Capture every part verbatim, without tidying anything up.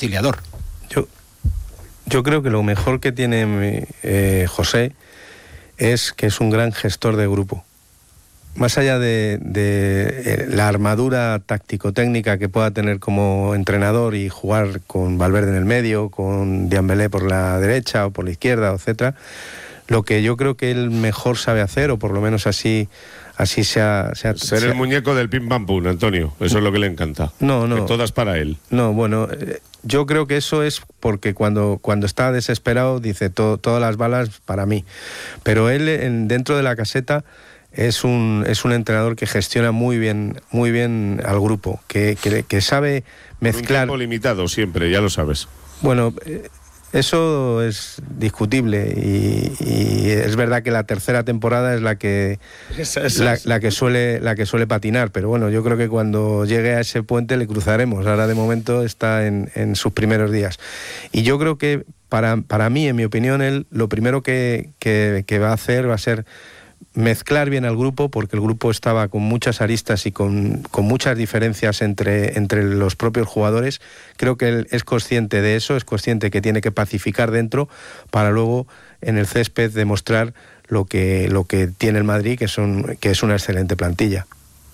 conciliador. Yo, yo creo que lo mejor que tiene eh, José es que es un gran gestor de grupo. Más allá de, de la armadura táctico-técnica que pueda tener como entrenador y jugar con Valverde en el medio, con Dembélé por la derecha o por la izquierda, etcétera, lo que yo creo que él mejor sabe hacer, o por lo menos así así se ha... Se ha Ser se el ha, muñeco del pim pam pum, Antonio, eso es lo que le encanta. No, no. Que todas para él. No, bueno, eh, yo creo que eso es porque cuando, cuando está desesperado dice to, todas las balas para mí. Pero él en, dentro de la caseta es un, es un entrenador que gestiona muy bien, muy bien al grupo, que, que, que sabe mezclar... Un tiempo limitado siempre, ya lo sabes. Bueno... Eh, Eso es discutible y, y es verdad que la tercera temporada es la que la, la que suele la que suele patinar, pero bueno, yo creo que cuando llegue a ese puente le cruzaremos. Ahora de momento está en, en sus primeros días y yo creo que para, para mí, en mi opinión, él lo primero que, que, que va a hacer va a ser mezclar bien al grupo, porque el grupo estaba con muchas aristas y con, con muchas diferencias entre, entre los propios jugadores. Creo que él es consciente de eso, es consciente que tiene que pacificar dentro para luego en el césped demostrar lo que, lo que tiene el Madrid, que, son, que es una excelente plantilla.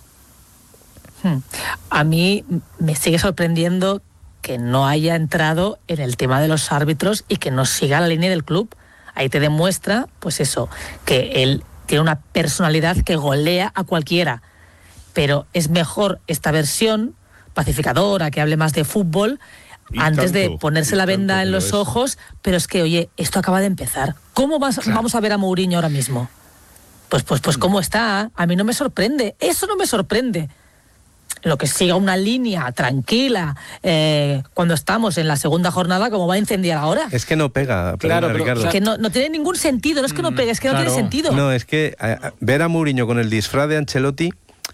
A mí me sigue sorprendiendo que no haya entrado en el tema de los árbitros y que no siga la línea del club. Ahí te demuestra, pues eso, que él tiene una personalidad que golea a cualquiera, pero es mejor esta versión pacificadora, que hable más de fútbol, y antes tanto, de ponerse la venda en los ojos, pero es que, oye, esto acaba de empezar. ¿Cómo vas, claro. vamos a ver a Mourinho ahora mismo? Pues, pues, pues cómo está, a mí no me sorprende, eso no me sorprende. Lo que siga una línea tranquila eh, cuando estamos en la segunda jornada, como va a incendiar ahora. Es que no pega, claro, pero, Ricardo. Es que no, no tiene ningún sentido, no es que no pegue, es que claro. no tiene sentido. No, es que a, a, ver a Mourinho con el disfraz de Ancelotti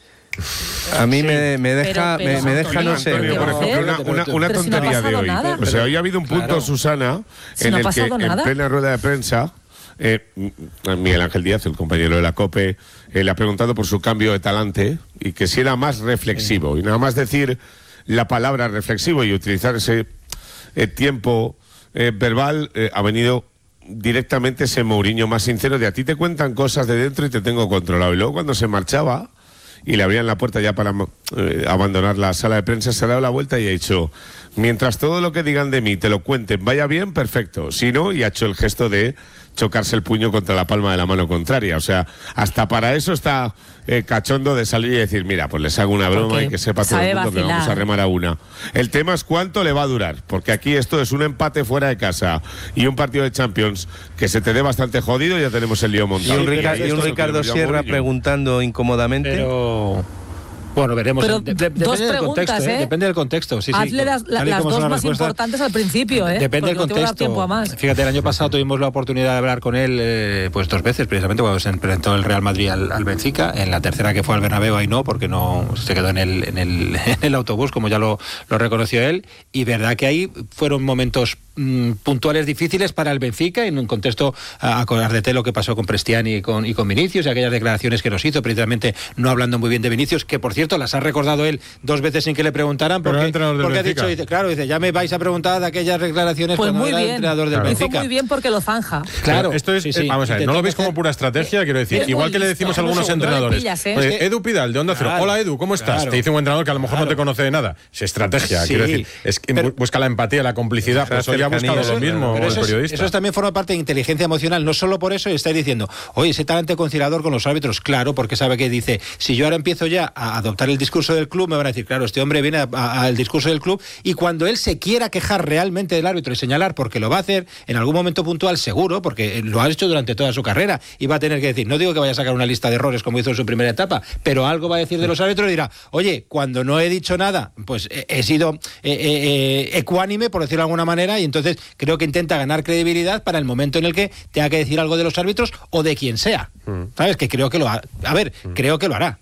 a mí sí. me, me deja, pero, pero, me, me deja Antonio, no sé. Antonio, por ejemplo, una, una, una tontería si no de hoy. Nada. O sea, hoy ha habido un punto, claro. Susana, si en no el que nada. en plena rueda de prensa Eh, Miguel Ángel Díaz, el compañero de la COPE, eh, le ha preguntado por su cambio de talante y que si era más reflexivo. Y nada más decir la palabra reflexivo y utilizar ese eh, tiempo eh, verbal, eh, ha venido directamente ese Mourinho más sincero de a ti te cuentan cosas de dentro y te tengo controlado. Y luego cuando se marchaba y le abrían la puerta ya para eh, abandonar la sala de prensa, se ha dado la vuelta y ha dicho: mientras todo lo que digan de mí te lo cuenten, vaya bien, perfecto. Si no, y ha hecho el gesto de chocarse el puño contra la palma de la mano contraria. O sea, hasta para eso está eh, cachondo de salir y decir, mira, pues les hago una broma porque y que sepa todo el mundo vacilar. Que vamos a remar a una. El tema es cuánto le va a durar, porque aquí esto es un empate fuera de casa y un partido de Champions que se te dé bastante jodido, ya tenemos el lío montado. Y un, Rica, y un Ricardo Sierra preguntando incómodamente. Pero... Bueno, veremos. Pero de, de, dos depende preguntas, del contexto, ¿eh? ¿eh? Depende del contexto. Sí, Hazle sí, las, la, las dos más importantes al principio, ¿eh? Depende del contexto. No tiempo a más. Fíjate, el año pasado tuvimos la oportunidad de hablar con él eh, pues dos veces, precisamente cuando se enfrentó el Real Madrid al, al Benfica. En la tercera, que fue al Bernabéu, ahí no, porque no se quedó en el, en el, en el autobús, como ya lo, lo reconoció él. Y verdad que ahí fueron momentos mmm, puntuales difíciles para el Benfica, en un contexto, a acordarte lo que pasó con Prestiani y con, y con Vinicius, y aquellas declaraciones que nos hizo, precisamente no hablando muy bien de Vinicius, que por cierto las ha recordado él dos veces sin que le preguntaran, porque, porque ha dicho, dice, claro, dice, ya me vais a preguntar de aquellas declaraciones pues cuando muy era bien. el entrenador del claro. Benfica. Dijo muy bien porque lo zanja. Claro, esto es, sí, sí. vamos a ver, no lo veis como pura estrategia, quiero decir, es igual que le decimos a algunos entrenadores. Pillas, ¿eh? Oye, Edu Pidal, de Onda Cero, claro, hola Edu, ¿cómo estás? Claro, te dice un entrenador que a lo mejor claro. no te conoce de nada. Es estrategia, sí, quiero decir, es que pero, busca la empatía, la complicidad, pues hoy ha buscado lo mismo pero el eso periodista. Es, eso también forma parte de inteligencia emocional, no solo por eso estáis diciendo, oye, ese talante conciliador con los árbitros, claro, porque sabe que dice, si yo ahora empiezo ya a adoptar el discurso del club, me van a decir, claro, este hombre viene al discurso del club, y cuando él se quiera quejar realmente del árbitro y señalar, porque lo va a hacer en algún momento puntual seguro, porque lo ha hecho durante toda su carrera, y va a tener que decir, no digo que vaya a sacar una lista de errores como hizo en su primera etapa, pero algo va a decir de los árbitros y dirá, oye, cuando no he dicho nada, pues he, he sido eh, eh, ecuánime, por decirlo de alguna manera, y entonces creo que intenta ganar credibilidad para el momento en el que tenga que decir algo de los árbitros o de quien sea. Mm. ¿Sabes? Que creo que lo hará. A ver, mm. creo que lo hará.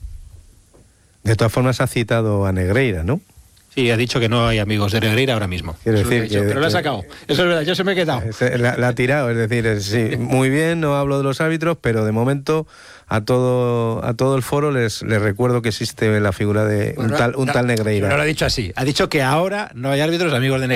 De todas formas ha citado a Negreira, ¿no? Sí, ha dicho que no hay amigos de Negreira ahora mismo. Quiero decir dicho, que, pero lo ha sacado. Eso es verdad, yo se me he quedado. La, la ha tirado, es decir, es, sí, muy bien, no hablo de los árbitros, pero de momento a todo a todo el foro les, les recuerdo que existe la figura de bueno, un tal, un no, tal Negreira. No lo ha dicho así, ha dicho que ahora no hay árbitros amigos de Negreira.